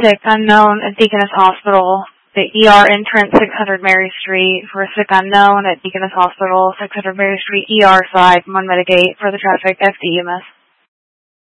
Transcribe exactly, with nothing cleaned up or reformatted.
sick unknown at Deaconess Hospital. The E R entrance, six hundred Mary Street. For a sick unknown at Deaconess Hospital, six hundred Mary Street, E R side, one Medigate. For the traffic, F D E M S.